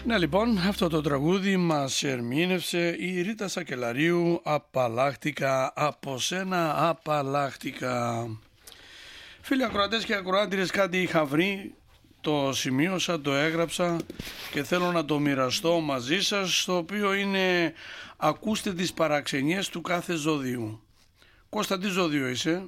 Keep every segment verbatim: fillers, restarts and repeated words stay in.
Ναι, λοιπόν, αυτό το τραγούδι μας ερμήνευσε η Ρίτα Σακελαρίου. Απαλλάχτηκα από σένα, απαλλάχτηκα. Φίλοι ακροατές και ακροάτριες, κάτι είχα βρει, το σημείωσα, το έγραψα και θέλω να το μοιραστώ μαζί σας, το οποίο είναι ακούστε τις παραξενιές του κάθε ζωδίου. Κώστα, τι ζώδιο είσαι?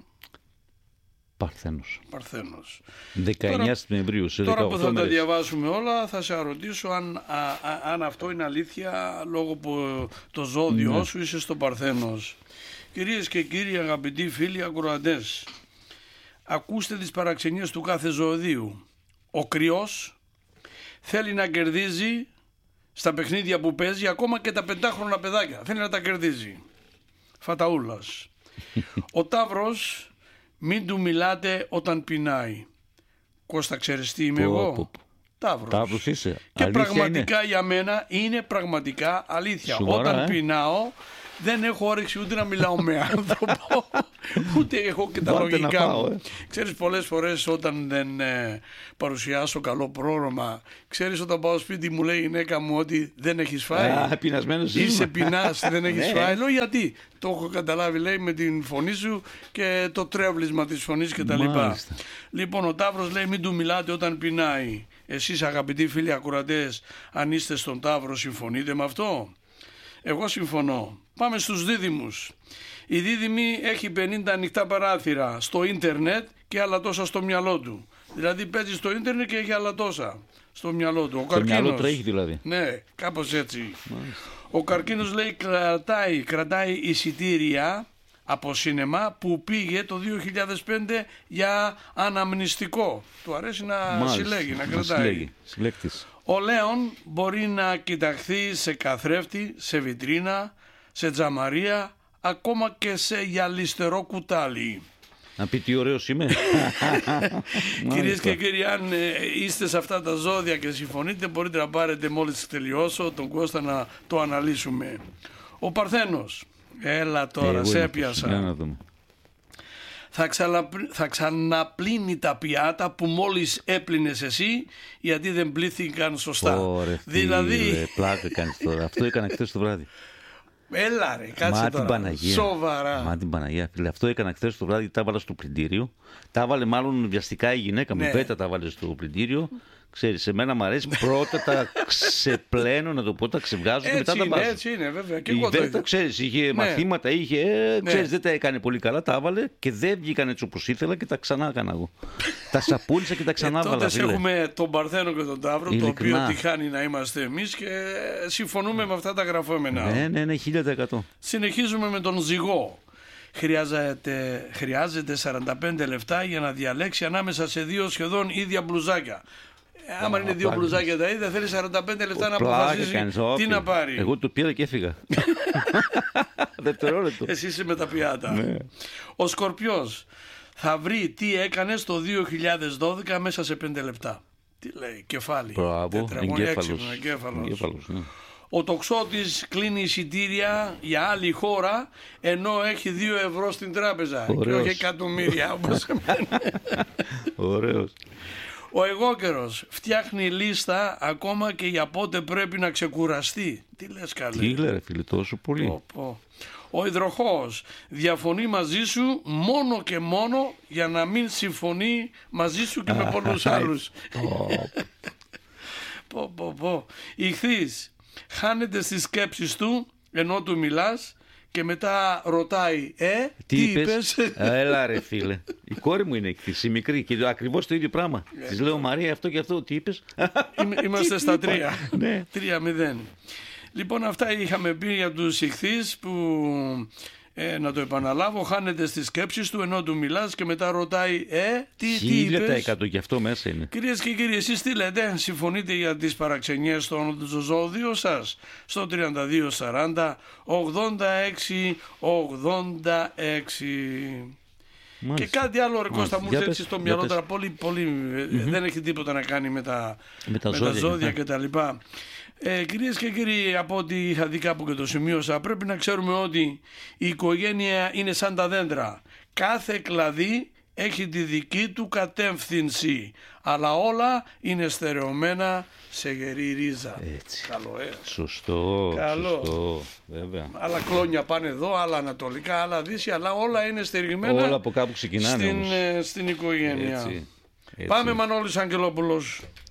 Παρθένος. Παρθένος. δεκαεννέα Σεπτεμβρίου. Σε τώρα που θα μέρες. τα διαβάσουμε όλα, θα σε ρωτήσω αν, α, α, αν αυτό είναι αλήθεια, λόγω που το ζώδιό ναι. σου είσαι στο Παρθένος. Κυρίες και κύριοι, αγαπητοί φίλοι ακροατές, ακούστε τις παραξενιές του κάθε ζωδίου. Ο Κρυός θέλει να κερδίζει στα παιχνίδια που παίζει, ακόμα και τα πεντάχρονα παιδάκια. Θέλει να τα κερδίζει. Φαταούλας. Ο Ταύρος, μην του μιλάτε όταν πεινάει. Κώστα, ξέρεις τι είμαι εγώ? Πω, πω. Ταύρος. Ταύρος είσαι. Και αλήθεια πραγματικά είναι. Για μένα είναι πραγματικά αλήθεια. Σοβαρά, όταν ε? πεινάω δεν έχω όρεξη ούτε να μιλάω με άνθρωπο, ούτε έχω και τα Βάλτε λογικά να πάω, μου. ε. Ξέρεις, πολλές φορές όταν δεν ε, παρουσιάσω καλό πρόγραμμα, ξέρεις, όταν πάω σπίτι μου λέει η γυναίκα μου ότι δεν έχεις φάει. Α, πεινασμένος Είσαι είμαι. πεινάς, δεν έχεις Ναι. φάει. Λέω γιατί? Το έχω καταλάβει, λέει, με την φωνή σου και το τρέβλισμα της φωνής και τα λοιπά. Μάλιστα. Λοιπόν, ο Ταύρος λέει μην του μιλάτε όταν πεινάει. Εσείς, αγαπητοί φίλοι ακροατές, αν είστε στον Ταύρο, συμφωνείτε με αυτό? Εγώ συμφωνώ. Πάμε στους δίδυμους. Η δίδυμη έχει πενήντα ανοιχτά παράθυρα στο ίντερνετ και άλλα τόσα στο μυαλό του. Δηλαδή παίζει στο ίντερνετ και έχει άλλα τόσα στο μυαλό του. Ο Το μυαλό καρκίνος, τρέχει δηλαδή. ναι, κάπως έτσι. Μάλιστα. Ο καρκίνος λέει κρατάει, κρατάει εισιτήρια από σινεμά που πήγε το δύο χιλιάδες πέντε για αναμνηστικό. Του αρέσει να Μάλιστα. συλλέγει, να Να κρατάει. συλλέγει. Συλλέκτης. Ο Λέων μπορεί να κοιταχθεί σε καθρέφτη, σε βιτρίνα, σε τζαμαρία, ακόμα και σε γυαλιστερό κουτάλι. Να πει τι ωραίος είμαι. Κυρίες και κύριοι, αν ε, είστε σε αυτά τα ζώδια και συμφωνείτε, μπορείτε να πάρετε μόλις τελειώσω τον Κώστα να το αναλύσουμε. Ο Παρθένος, έλα τώρα, Εγώ σε είμαι έπιασα. αυτός. Για να δούμε. Θα, ξαναπλ... θα ξαναπλύνει τα πιάτα που μόλις έπλυνες εσύ, γιατί δεν πλήθηκαν σωστά. Ωρε, δηλαδή... φίλε, πλάκα κάνεις τώρα. Αυτό έκανα χθες το βράδυ. Έλα ρε, κάτσε Μα τώρα. την Παναγία. Σοβαρά. Μα την Παναγία, φίλε. Αυτό έκανα χθες το βράδυ, τα έβαλα στο πλυντήριο. Τα έβαλε μάλλον βιαστικά η γυναίκα μου. Ναι. Πέτα τα έβαλε στο πλυντήριο. Ξέρεις, εμένα μου αρέσει πρώτα τα ξεπλένω, να το πω, τα ξεβγάζω και μετά Έτσι τα είναι, βάζω. έτσι είναι, βέβαια. Και Η εγώ το Βέρτα, ίδιο. ξέρεις, είχε Ναι. μαθήματα, είχε. ε, Ναι. Ξέρεις, δεν τα έκανε πολύ καλά. Τα έβαλε και δεν βγήκαν έτσι όπως ήθελα και τα ξανά έκανα εγώ. Τα σαπούλησα και τα ξανά Ε, έβαλα. τότε φίλε. έχουμε τον Παρθένο και τον Ταύρο, Ειλικρινά. το οποίο τυχάνει να είμαστε εμείς και συμφωνούμε με αυτά τα γραφόμενα. Ναι, ναι, ναι, χίλια τοις εκατό. Συνεχίζουμε με τον Ζυγό. Χρειάζεται, χρειάζεται σαράντα πέντε λεπτά για να διαλέξει ανάμεσα σε δύο σχεδόν ίδια μπλουζάκια. Ε, άμα είναι δύο πάλι. μπλουζάκια τα ίδια, θέλει σαράντα πέντε λεπτά να Πλάκα αποφασίσει κάνεις, τι όχι. να πάρει. Εγώ το πήρα και έφυγα. Δευτερόλεπτο. Εσύ είσαι με τα πιάτα. Ναι. Ο Σκορπιός θα βρει τι έκανε το δύο χιλιάδες δώδεκα μέσα σε πέντε λεπτά. Τι λέει, κεφάλι. Μπράβο, τετραγωνία, εγκέφαλος. έξυπνο, εγκέφαλος. Εγκέφαλος, ναι. Ο τοξότης κλείνει εισιτήρια για άλλη χώρα ενώ έχει δύο ευρώ στην τράπεζα. Ωραίος. Και όχι εκατομμύρια όπως εμένα. Ωραίος. Ο εγώκερος φτιάχνει λίστα ακόμα και για πότε πρέπει να ξεκουραστεί. Τι λες καλέ. Τι λέει, ρε φίλε, τόσο πολύ. Πω, πω. Ο υδροχόος διαφωνεί μαζί σου μόνο και μόνο για να μην συμφωνεί μαζί σου και με πολλούς άλλους. Πω, πω, πω. Ιχθύς χάνεται στις σκέψεις του ενώ του μιλάς και μετά ρωτάει «Ε, τι, Τι είπες?» είπες? Έλα ρε φίλε. Η κόρη μου είναι εκθής, η μικρή και ακριβώς το ίδιο πράγμα. Της λέω Μαρία αυτό και αυτό, τι είπες? Είμαι- Είμαστε στα τρία. Ναι. Τρία μηδέν. Λοιπόν, αυτά είχαμε πει για τους ιχθύς που, ε, να το επαναλάβω, χάνεται στις σκέψεις του ενώ του μιλάς και μετά ρωτάει «Ε, τι, τι Χίλια τα είπες?» εκατό και αυτό μέσα είναι. Κυρίες και κύριοι, εσείς τι λέτε, συμφωνείτε για τις παραξενιές στο ζώδιο σας? Στο τριάντα δύο σαράντα ογδόντα έξι ογδόντα έξι. Και Μάλιστα. κάτι άλλο, ρε Κώστα, μου Για έρθει πες, στο για μυαλό πες. τώρα, πολύ, πολύ, mm-hmm. δεν έχει τίποτα να κάνει με τα, Με τα με ζώδια, τα ζώδια ναι. και τα λοιπά. Ε, κυρίες και κύριοι, από ό,τι είχα δει κάπου και το σημείωσα, πρέπει να ξέρουμε ότι η οικογένεια είναι σαν τα δέντρα. Κάθε κλαδί έχει τη δική του κατεύθυνση, αλλά όλα είναι στερεωμένα σε γερή ρίζα. Έτσι. Καλό, ε. Σωστό, Καλό. σωστό, βέβαια. Άλλα κλόνια πάνε εδώ, άλλα ανατολικά, άλλα δύση, αλλά όλα είναι στηριγμένα Όλα από κάπου ξεκινάνε στην, όμως. ε, στην οικογένεια. Έτσι, έτσι. Πάμε Μανώλης Αγγελόπουλος.